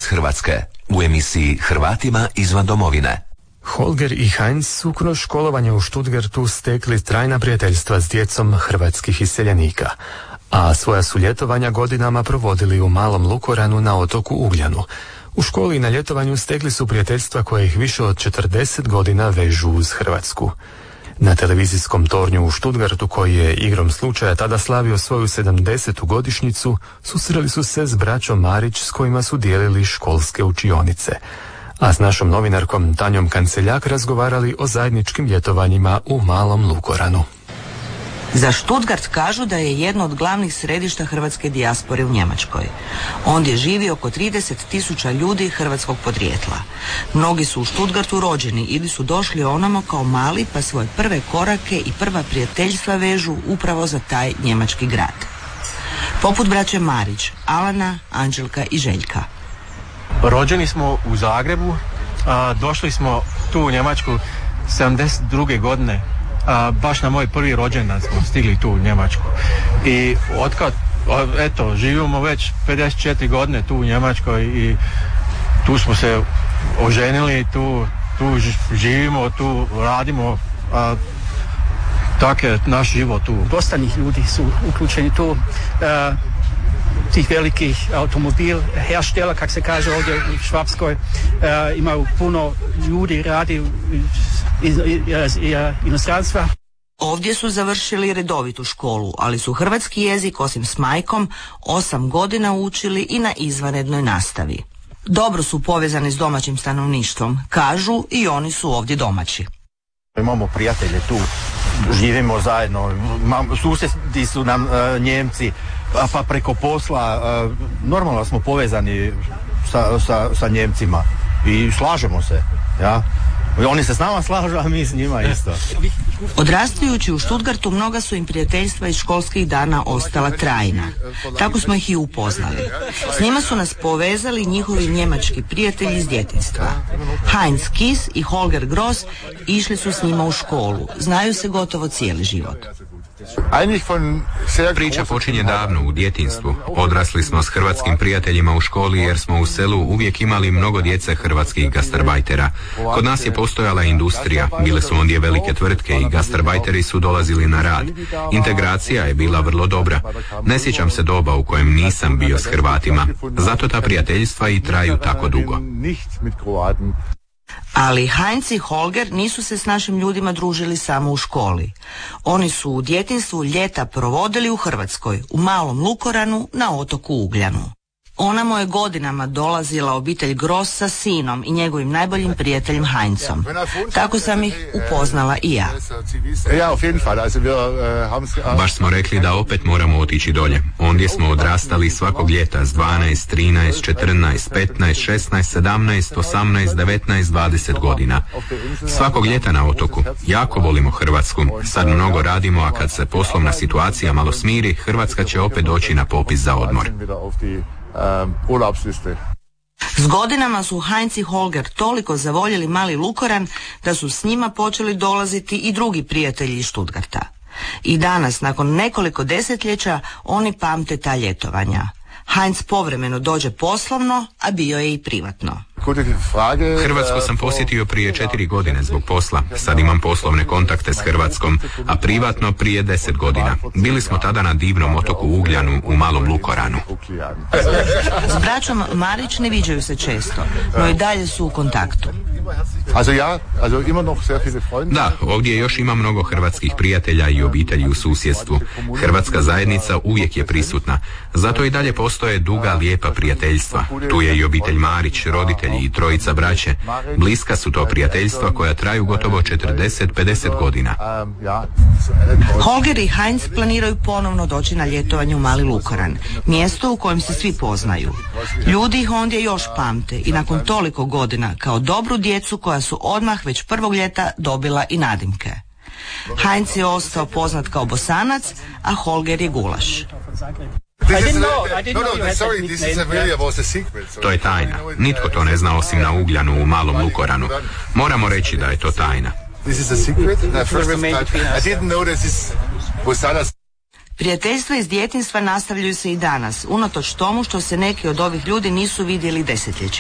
Hrvatske u emisiji Hrvatima izvan domovine. Holger i Heinz su kroz školovanje u Stuttgartu stekli trajna prijateljstva s djecom hrvatskih iseljenika, a svoja su ljetovanja godinama provodili u Malom Lukoranu na otoku Ugljanu. U školi i na ljetovanju stekli su prijateljstva koje ih više od 40 godina vežu uz Hrvatsku. Na televizijskom tornju u Stuttgartu, koji je igrom slučaja tada slavio svoju 70. godišnjicu, susreli su se s braćom Marić s kojima su dijelili školske učionice. A s našom novinarkom Tanjom Kanceljak razgovarali o zajedničkim ljetovanjima u Malom Lukoranu. Za Stuttgart kažu da je jedno od glavnih središta hrvatske dijaspore u Njemačkoj. Ondje živi oko 30.000 ljudi hrvatskog podrijetla. Mnogi su u Stuttgartu rođeni ili su došli onamo kao mali, pa svoje prve korake i prva prijateljstva vežu upravo za taj njemački grad. Poput braće Marić, Alana, Anđelka i Željka. Rođeni smo u Zagrebu, došli smo tu u Njemačku 72. godine. Baš na moj prvi rođendan smo stigli tu u Njemačku. I otkad, eto, živimo već 54 godine tu u Njemačkoj i tu smo se oženili, tu živimo, tu radimo, tak je naš život tu. Dosta njih ljudi su uključeni tu, tih velikih automobil herštela, kak se kaže ovdje u Švapskoj, imaju puno ljudi radi iz inostranstva. Ovdje su završili redovitu školu, ali su hrvatski jezik, osim s majkom, 8 godina učili i na izvanrednoj nastavi. Dobro su povezani s domaćim stanovništvom, kažu, i oni su ovdje domaći. Imamo prijatelje tu, živimo zajedno, susjedi su nam Njemci, pa preko posla, normalno smo povezani sa Njemcima i slažemo se, ja. Oni se s nama slažu, a mi s njima isto. Odrastajući u Stuttgartu, mnoga su im prijateljstva iz školskih dana ostala trajna. Tako smo ih i upoznali. S njima su nas povezali njihovi njemački prijatelji iz djetinjstva. Heinz Kiss i Holger Gross išli su s njima u školu. Znaju se gotovo cijeli život. Priča počinje davno, u djetinjstvu. Odrasli smo s hrvatskim prijateljima u školi jer smo u selu uvijek imali mnogo djece hrvatskih gastarbajtera. Kod nas je postojala industrija, bile su ondje velike tvrtke i gastarbajteri su dolazili na rad. Integracija je bila vrlo dobra. Ne sjećam se doba u kojem nisam bio s Hrvatima. Zato ta prijateljstva i traju tako dugo. Ali Heinz i Holger nisu se s našim ljudima družili samo u školi. Oni su u djetinjstvu ljeta provodili u Hrvatskoj, u Malom Lukoranu, na otoku Ugljanu. Onamo je godinama dolazila obitelj Gross sa sinom i njegovim najboljim prijateljem Heinzom. Tako sam ih upoznala i ja. Baš smo rekli da opet moramo otići dolje. Ondje smo odrastali svakog ljeta s 12, 13, 14, 15, 16, 17, 18, 19, 20 godina. Svakog ljeta na otoku. Jako volimo Hrvatsku. Sad mnogo radimo, a kad se poslovna situacija malo smiri, Hrvatska će opet doći na popis za odmor. S godinama su Heinz i Holger toliko zavoljeli Mali Lukoran da su s njima počeli dolaziti i drugi prijatelji iz Stuttgarta. I danas, nakon nekoliko desetljeća, oni pamte ta ljetovanja. Heinz povremeno dođe poslovno, a bio je i privatno. Hrvatsku sam posjetio prije 4 godine zbog posla. Sad imam poslovne kontakte s Hrvatskom, a privatno prije 10 godina. Bili smo tada na divnom otoku Ugljanu u Malom Lukoranu. S braćom Marić ne viđaju se često, no i dalje su u kontaktu. Da, ovdje još ima mnogo hrvatskih prijatelja i obitelji u susjedstvu. Hrvatska zajednica uvijek je prisutna, zato i dalje postoje duga, lijepa prijateljstva. Tu je i obitelj Marić, roditelji i trojica braće. Bliska su to prijateljstva koja traju gotovo 40-50 godina. Holger i Heinz planiraju ponovno doći na ljetovanje u Mali Lukoran, mjesto u kojem se svi poznaju. Ljudi ih ondje još pamte i nakon toliko godina kao dobru djecu koja su odmah već prvog ljeta dobila i nadimke. Heinz je ostao poznat kao Bosanac, a Holger je Gulaš. To je tajna. Nitko to ne zna osim na Ugljanu u Malom Lukoranu. Moramo reći da je to tajna. Prijateljstva iz djetinjstva nastavljaju se i danas, unatoč tomu što se neki od ovih ljudi nisu vidjeli desetljećima.